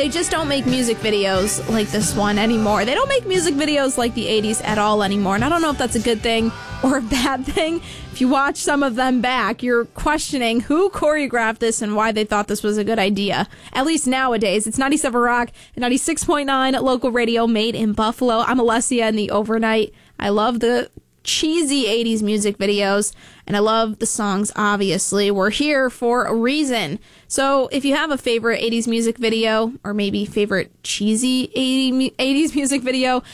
they just don't make music videos like this one anymore. They don't make music videos like the 80s at all anymore. And I don't know if that's a good thing or a bad thing. If you watch some of them back, you're questioning who choreographed this and why they thought this was a good idea. At least nowadays. It's 97 Rock and 96.9 local radio made in Buffalo. I'm Alessia in the Overnight. I love the cheesy 80s music videos, and I love the songs, obviously. We're here for a reason. So if you have a favorite 80s music video, or maybe favorite cheesy 80s music video,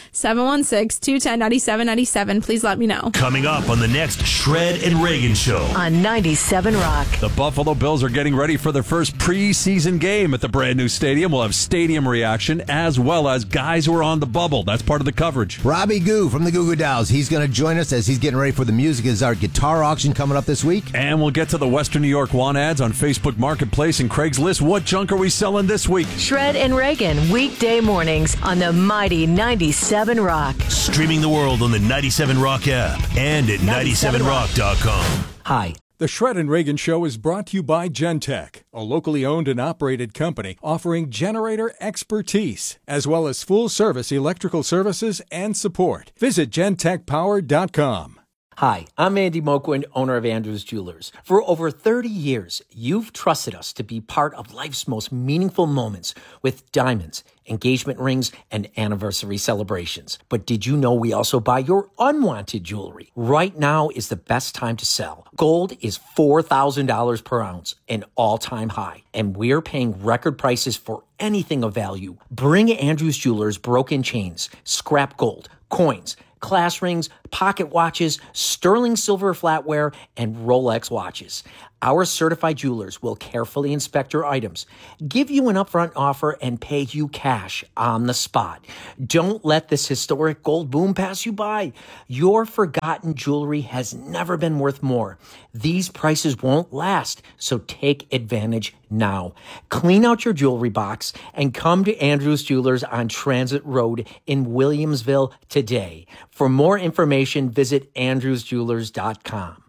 716-210-9797, please let me know. Coming up on the next Shred and Reagan Show on 97 Rock. The Buffalo Bills are getting ready for their first preseason game at the brand new stadium. We'll have stadium reaction as well as guys who are on the bubble. That's part of the coverage. Robbie Goo from the Goo Goo Dolls. He's going to join us as he's getting ready for the Music Is Art guitar auction coming up this week. And we'll get to the Western New York want ads on Facebook Marketplace and Craigslist. What junk are we selling this week? Shred and Reagan, weekday mornings on the mighty 97 Rock. Streaming the world on the 97 Rock app and at 97rock.com. Hi. The Shred and Reagan Show is brought to you by Gentech, a locally owned and operated company offering generator expertise, as well as full-service electrical services and support. Visit gentechpower.com. Hi, I'm Andy Moquin, owner of Andrews Jewelers. For over 30 years, you've trusted us to be part of life's most meaningful moments with diamonds, engagement rings, and anniversary celebrations. But did you know we also buy your unwanted jewelry? Right now is the best time to sell. Gold is $4,000 per ounce, an all-time high, and we're paying record prices for anything of value. Bring Andrews Jewelers broken chains, scrap gold, coins, class rings, pocket watches, sterling silver flatware, and Rolex watches. Our certified jewelers will carefully inspect your items, give you an upfront offer, and pay you cash on the spot. Don't let this historic gold boom pass you by. Your forgotten jewelry has never been worth more. These prices won't last, so take advantage now. Clean out your jewelry box and come to Andrews Jewelers on Transit Road in Williamsville today. For more information, visit andrewsjewelers.com.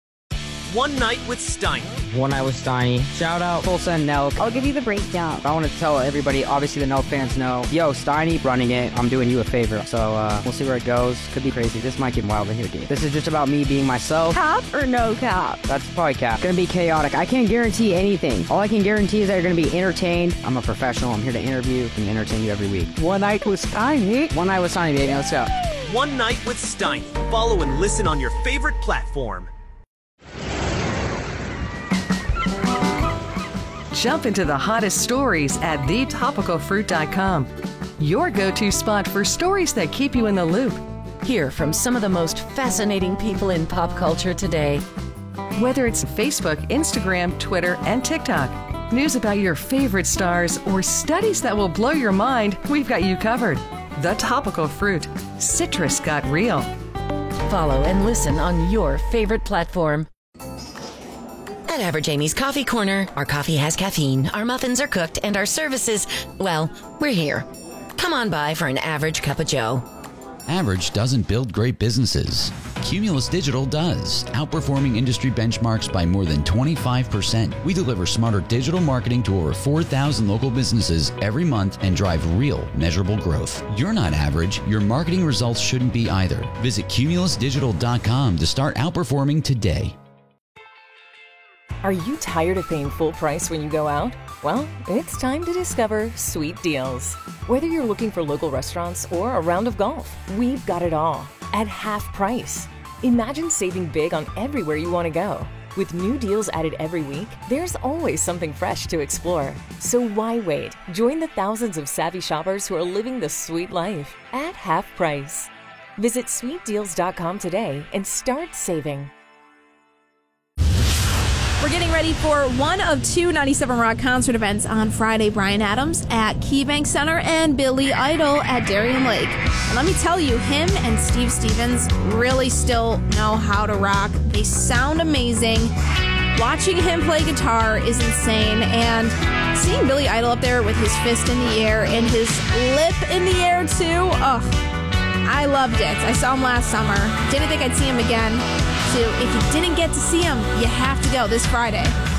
One Night with Steiny. One Night with Steiny. Shout out Tulsa and Nelk. I'll give you the breakdown. I want to tell everybody, obviously the Nelk fans know, yo, Steiny running it. I'm doing you a favor. So we'll see where it goes. Could be crazy. This might get wild in here, dude. This is just about me being myself. Cap or no cap? That's probably cap. Gonna be chaotic. I can't guarantee anything. All I can guarantee is that you're gonna be entertained. I'm a professional. I'm here to interview and entertain you every week. One Night with Steiny. One Night with Steiny, baby. Let's go. One Night with Steiny. Follow and listen on your favorite platform. Jump into the hottest stories at thetopicalfruit.com. Your go-to spot for stories that keep you in the loop. Hear from some of the most fascinating people in pop culture today. Whether it's Facebook, Instagram, Twitter, and TikTok, news about your favorite stars, or studies that will blow your mind, we've got you covered. The Topical Fruit. Citrus got real. Follow and listen on your favorite platform. At Average Amy's Coffee Corner, our coffee has caffeine, our muffins are cooked, and our services, well, we're here. Come on by for an average cup of joe. Average doesn't build great businesses. Cumulus Digital does, outperforming industry benchmarks by more than 25%. We deliver smarter digital marketing to over 4,000 local businesses every month and drive real, measurable growth. You're not average. Your marketing results shouldn't be either. Visit cumulusdigital.com to start outperforming today. Are you tired of paying full price when you go out? Well, it's time to discover Sweet Deals. Whether you're looking for local restaurants or a round of golf, we've got it all at half price. Imagine saving big on everywhere you want to go. With new deals added every week, there's always something fresh to explore. So why wait? Join the thousands of savvy shoppers who are living the sweet life at half price. Visit sweetdeals.com today and start saving. We're getting ready for one of two 97 Rock concert events on Friday. Bryan Adams at KeyBank Center and Billy Idol at Darien Lake. And let me tell you, him and Steve Stevens really still know how to rock. They sound amazing. Watching him play guitar is insane. And seeing Billy Idol up there with his fist in the air and his lip in the air too, I loved it. I saw him last summer. Didn't think I'd see him again. So if you didn't get to see him, you have to go this Friday.